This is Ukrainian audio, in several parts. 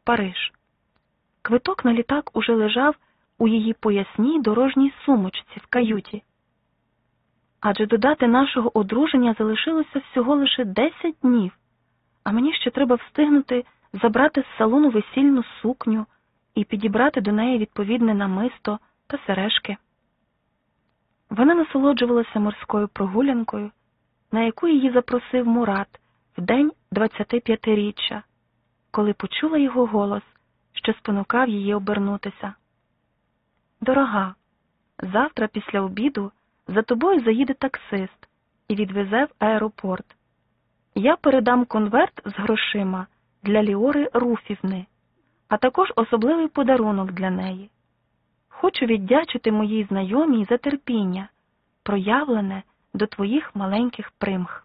в Париж. Квиток на літак уже лежав у її поясній дорожній сумочці в каюті. Адже до дати нашого одруження залишилося всього лише 10 днів, а мені ще треба встигнути забрати з салону весільну сукню і підібрати до неї відповідне намисто та сережки. Вона насолоджувалася морською прогулянкою, на яку її запросив Мурат в день 25-річчя, коли почула його голос, що спонукав її обернутися. «Дорога, завтра після обіду за тобою заїде таксист і відвезе в аеропорт. Я передам конверт з грошима для Ліори Руфівни, а також особливий подарунок для неї. Хочу віддячити моїй знайомій за терпіння, проявлене до твоїх маленьких примх».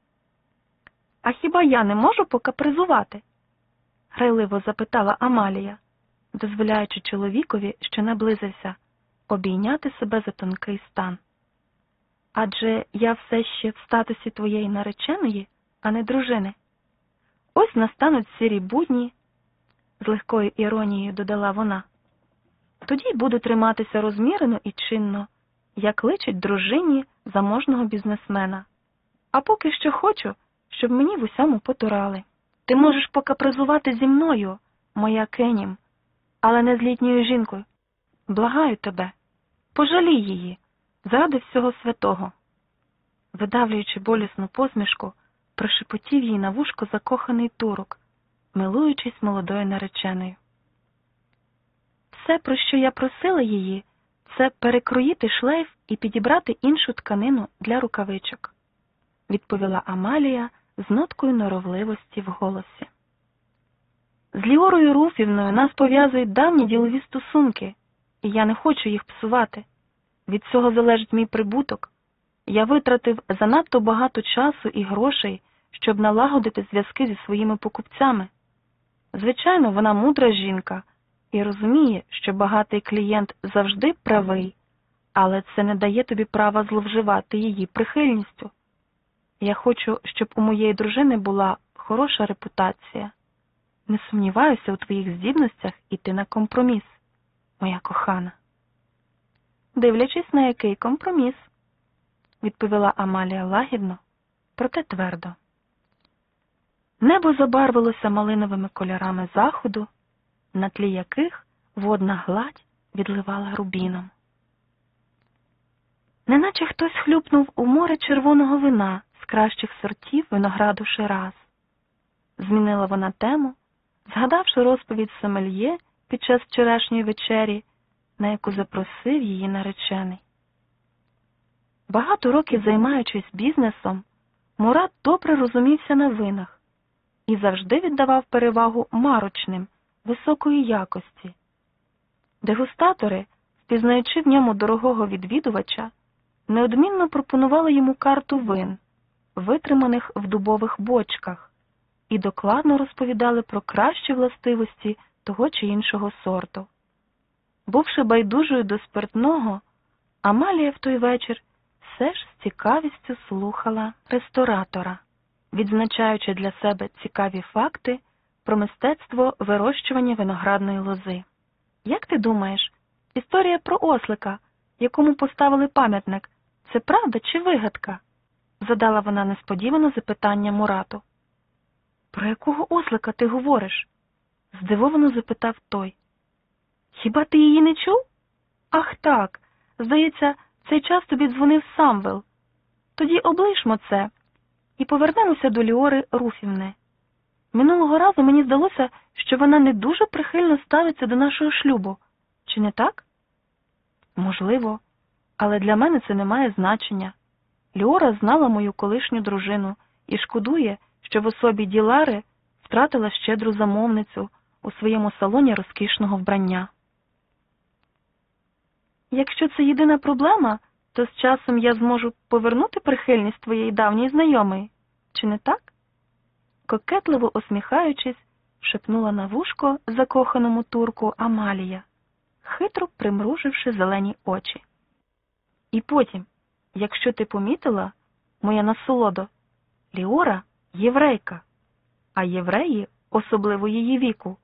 «А хіба я не можу покапризувати?» – грайливо запитала Амалія, дозволяючи чоловікові, що наблизився, обійняти себе за тонкий стан. «Адже я все ще в статусі твоєї нареченої, а не дружини. Ось настануть сірі будні», – з легкою іронією додала вона. «Тоді буду триматися розмірено і чинно, як личить дружині заможного бізнесмена. А поки що хочу, щоб мені в усьому потурали. Ти можеш покапризувати зі мною, моя Кенім, але не з літньою жінкою. Благаю тебе, пожалій її, заради всього святого». Видавлюючи болісну посмішку, прошепотів їй на вушко закоханий турок, милуючись молодою нареченою. «Все, про що я просила її, це перекроїти шлейф і підібрати іншу тканину для рукавичок», відповіла Амалія з ноткою норовливості в голосі. «З Ліорою Руфівною нас пов'язують давні ділові стосунки, і я не хочу їх псувати. Від цього залежить мій прибуток. Я витратив занадто багато часу і грошей, щоб налагодити зв'язки зі своїми покупцями. Звичайно, вона мудра жінка і розуміє, що багатий клієнт завжди правий, але це не дає тобі права зловживати її прихильністю. Я хочу, щоб у моєї дружини була хороша репутація. Не сумніваюся у твоїх здібностях іти на компроміс, моя кохана». «Дивлячись, на який компроміс», відповіла Амалія лагідно, проте твердо. Небо забарвилося малиновими кольорами заходу, на тлі яких водна гладь відливала рубіном. Неначе хтось хлюпнув у море червоного вина з кращих сортів винограду Шираз. Змінила вона тему, згадавши розповідь сомельє під час вчорашньої вечері, на яку запросив її наречений. Багато років займаючись бізнесом, Мурат добре розумівся на винах і завжди віддавав перевагу марочним, високої якості. Дегустатори, впізнаючи в ньому дорогого відвідувача, неодмінно пропонували йому карту вин, витриманих в дубових бочках, і докладно розповідали про кращі властивості того чи іншого сорту. Бувши байдужою до спиртного, Амалія в той вечір все ж з цікавістю слухала ресторатора, відзначаючи для себе цікаві факти про мистецтво вирощування виноградної лози. «Як ти думаєш, історія про ослика, якому поставили пам'ятник, це правда чи вигадка?» задала вона несподівано запитання Мурату. «Про якого ослика ти говориш?» здивовано запитав той. «Хіба ти її не чув? Ах так, здається, в цей час тобі дзвонив Самвел. Тоді облишмо це і повернемося до Ліори Руфівни. Минулого разу мені здалося, що вона не дуже прихильно ставиться до нашого шлюбу. Чи не так?» «Можливо, але для мене це не має значення. Ліора знала мою колишню дружину і шкодує, що в особі Ділари втратила щедру замовницю у своєму салоні розкішного вбрання». «Якщо це єдина проблема, то з часом я зможу повернути прихильність твоєї давньої знайомої. Чи не так?» Кокетливо усміхаючись, шепнула на вушко закоханому турку Амалія, хитро примруживши зелені очі. «І потім, якщо ти помітила, моя насолодо, Ліора – єврейка, а євреї, особливо її віку,